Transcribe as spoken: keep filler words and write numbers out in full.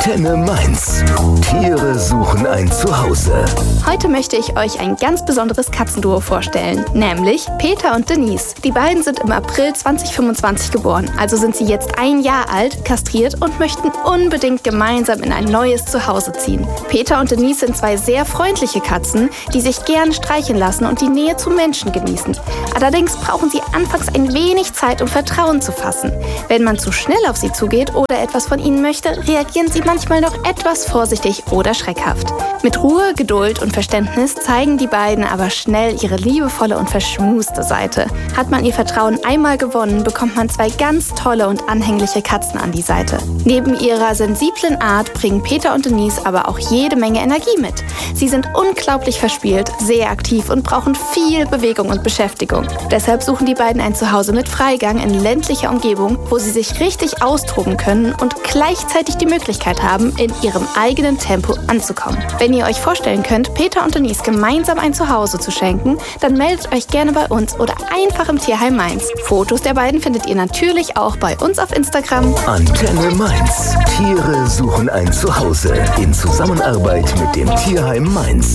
Antenne Mainz. Tiere suchen ein Zuhause. Heute möchte ich euch ein ganz besonderes Katzenduo vorstellen, nämlich Peter und Denise. Die beiden sind im April zweitausendfünfundzwanzig geboren, also sind sie jetzt ein Jahr alt, kastriert und möchten unbedingt gemeinsam in ein neues Zuhause ziehen. Peter und Denise sind zwei sehr freundliche Katzen, die sich gern streicheln lassen und die Nähe zu Menschen genießen. Allerdings brauchen sie anfangs ein wenig Zeit, um Vertrauen zu fassen. Wenn man zu schnell auf sie zugeht oder etwas von ihnen möchte, reagieren sie manchmal noch etwas vorsichtig oder schreckhaft. Mit Ruhe, Geduld und Verständnis zeigen die beiden aber schnell ihre liebevolle und verschmuste Seite. Hat man ihr Vertrauen einmal gewonnen, bekommt man zwei ganz tolle und anhängliche Katzen an die Seite. Neben ihrer sensiblen Art bringen Peter und Denise aber auch jede Menge Energie mit. Sie sind unglaublich verspielt, sehr aktiv und brauchen viel Bewegung und Beschäftigung. Deshalb suchen die beiden ein Zuhause mit Freigang in ländlicher Umgebung, wo sie sich richtig austoben können und gleichzeitig die Möglichkeit haben, in ihrem eigenen Tempo anzukommen. Wenn ihr euch vorstellen könnt, Peter und Denise gemeinsam ein Zuhause zu schenken, dann meldet euch gerne bei uns oder einfach im Tierheim Mainz. Fotos der beiden findet ihr natürlich auch bei uns auf Instagram. Antenne Mainz. Tiere suchen ein Zuhause in Zusammenarbeit mit dem Tierheim Mainz.